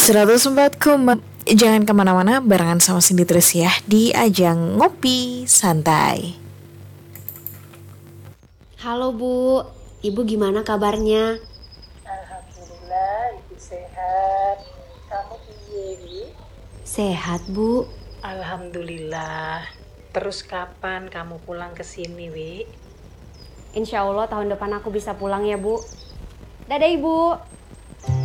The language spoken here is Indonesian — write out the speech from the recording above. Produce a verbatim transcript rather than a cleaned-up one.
seratus empat koma Jangan kemana-mana, barengan sama Cindy terus ya di Ajang Ngopi Santai. Halo Bu, Ibu gimana kabarnya? Alhamdulillah, ibu sehat. Kamu piye, Wi? Sehat Bu. Alhamdulillah. Terus kapan kamu pulang ke sini, Wi? Insya Allah tahun depan aku bisa pulang ya Bu. Dadah Ibu.